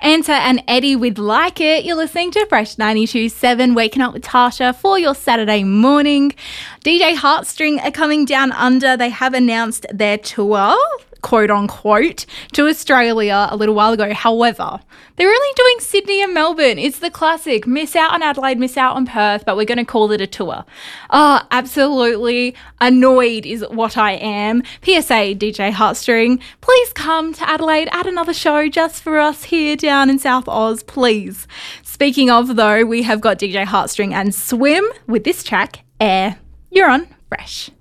Anta and Eddie with Like It. You're listening to Fresh 92.7, waking up with Tasha for your Saturday morning. DJ Heartstring are coming down under. They have announced their tour, quote unquote, to Australia a little while ago. However, they're only doing Sydney and Melbourne. It's the classic. Miss out on Adelaide, miss out on Perth, but we're going to call it a tour. Absolutely annoyed is what I am. PSA, DJ Heartstring, please come to Adelaide, add another show just for us here down in South Oz, please. Speaking of, though, we have got DJ Heartstring and Swim with this track, Air. You're on Fresh.